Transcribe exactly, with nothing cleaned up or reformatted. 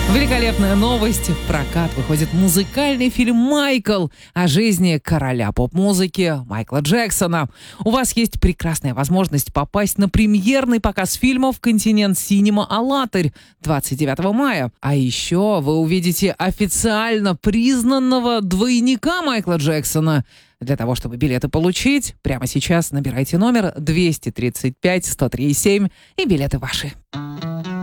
Великолепная новость. В прокат выходит музыкальный фильм «Майкл» о жизни короля поп-музыки Майкла Джексона. У вас есть прекрасная возможность попасть на премьерный показ фильма в Континент Синема «АЛЛАТРА» двадцать девятого мая. А еще вы увидите официально признанного двойника Майкла Джексона. Для того, чтобы билеты получить, прямо сейчас набирайте номер двести тридцать пять сто три семь, и билеты ваши.